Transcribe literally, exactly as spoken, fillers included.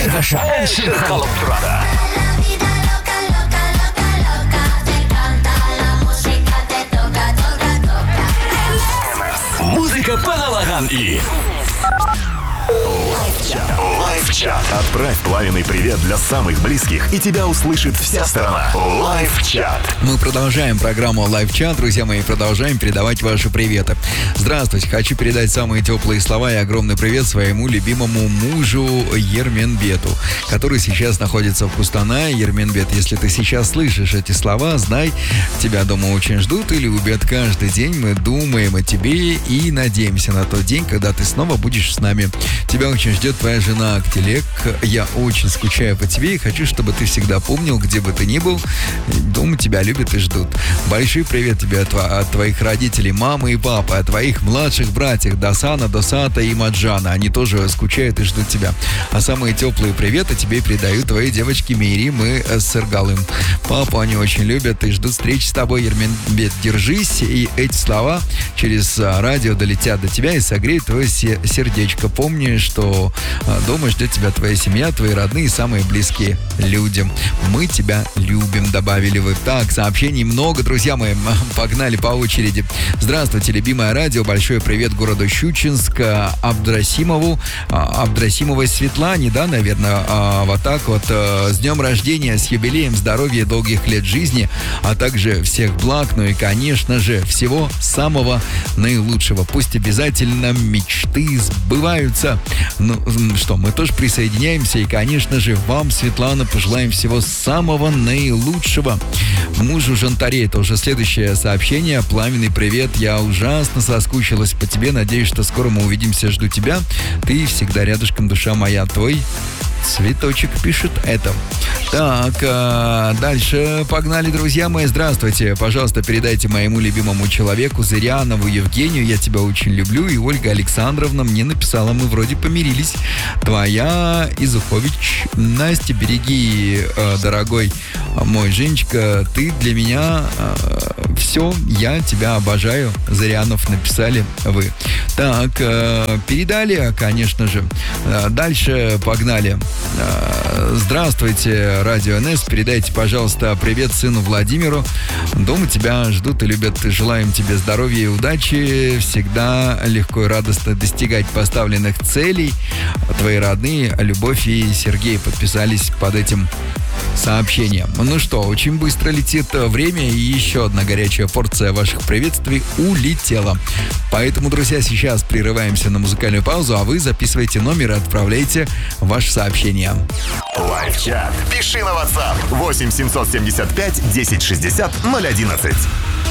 Это же Эншир Холотрада. Музыка по налагам и... Лайв-чат. Отправь пламенный привет для самых близких, и тебя услышит вся страна. Лайв-чат. Мы продолжаем программу Лайв-чат, друзья мои, продолжаем передавать ваши приветы. Здравствуйте, хочу передать самые теплые слова и огромный привет своему любимому мужу Ерменбету, который сейчас находится в Кустанае. Ерменбет, если ты сейчас слышишь эти слова, знай, тебя дома очень ждут и любят. Каждый день мы думаем о тебе и надеемся на тот день, когда ты снова будешь с нами. Тебя очень ждет твоя жена Актелек. Я очень скучаю по тебе и хочу, чтобы ты всегда помнил, где бы ты ни был, дома тебя любят и ждут. Большой привет тебе от, от твоих родителей, мамы и папы, от твоих младших братьев Дасана, Досата и Маджана. Они тоже скучают и ждут тебя. А самые теплые приветы тебе передают твои девочки Мирим и Сыргалым. Папу они очень любят и ждут встречи с тобой, Ерменбет. Держись, и эти слова через радио долетят до тебя и согреют твое сердечко. Помни, что дома ждет тебя твоя семья, твои родные, самые близкие люди. Мы тебя любим, добавили вы. Так, сообщений много, друзья мои. Погнали по очереди. Здравствуйте, любимое радио. Большой привет городу Щучинск, Абдрасимову, Абдрасимовой Светлане, да, наверное, а, вот так вот. С днем рождения, с юбилеем, здоровья, долгих лет жизни, а также всех благ, ну и, конечно же, всего самого наилучшего. Пусть обязательно мечты сбываются. Ну, что, мы тоже присоединяемся. И, конечно же, вам, Светлана, пожелаем всего самого наилучшего. Мужу Жантаре, это уже следующее сообщение. Пламенный привет. Я ужасно соскучилась по тебе. Надеюсь, что скоро мы увидимся. Жду тебя. Ты всегда рядышком, душа моя. Твой Цветочек пишет это. Так, а дальше погнали, друзья мои. Здравствуйте. Пожалуйста, передайте моему любимому человеку Зырянову Евгению. Я тебя очень люблю. И Ольга Александровна мне написала, мы вроде помирились. Твоя Изухович. Настя, береги, дорогой мой Женечка. Ты для меня все. Я тебя обожаю. Зырянов, написали вы. Так, передали, конечно же. Дальше погнали. Здравствуйте, Радио эн эс. Передайте, пожалуйста, привет сыну Владимиру. Дома тебя ждут и любят. Желаем тебе здоровья и удачи. Всегда легко и радостно достигать поставленных целей. Твои родные, Любовь и Сергей подписались под этим сообщением. Ну что, очень быстро летит время, и еще одна горячая порция ваших приветствий улетела. Поэтому, друзья, сейчас прерываемся на музыкальную паузу, а вы записывайте номер и отправляйте ваше сообщение. Лайв-чат. Пиши на WhatsApp восемь семьсот семьдесят пять десять шестьдесят ноль одиннадцать.